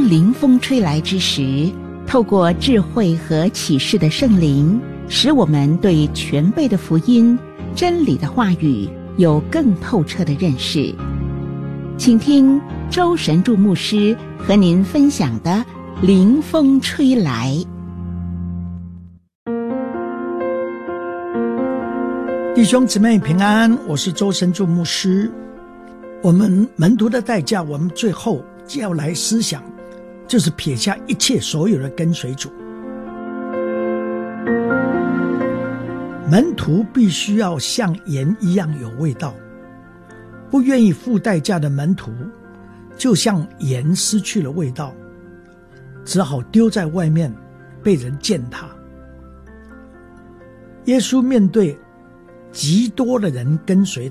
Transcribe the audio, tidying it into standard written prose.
临风吹来之时，透过智慧和启示的圣灵，使我们对全备的福音、真理的话语有更透彻的认识。请听周神助牧师和您分享的临风吹来。 弟兄姊妹平安，我是周神助牧师。我们门徒的代价，我们最后就要来思想，就是撇下一切所有的跟随主。门徒必须要像盐一样有味道，不愿意付代价的门徒，就像盐失去了味道，只好丢在外面被人践踏。耶稣面对极多的人跟随